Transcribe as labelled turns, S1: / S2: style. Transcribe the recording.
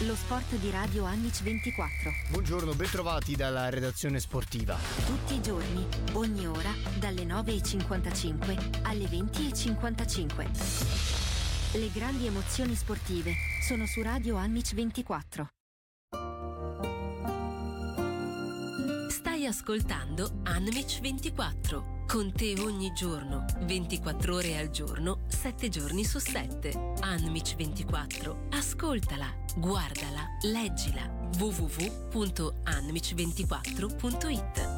S1: lo sport di Radio Annic 24.
S2: Buongiorno, bentrovati dalla redazione sportiva.
S1: Tutti i giorni, ogni ora, dalle 9:55 alle 20:55. Le grandi emozioni sportive sono su Radio Annic 24.
S3: Stai ascoltando Annic 24. Con te ogni giorno, 24 ore al giorno, 7 giorni su 7. Annic 24. Ascoltala, guardala, leggila. www.anmic24.it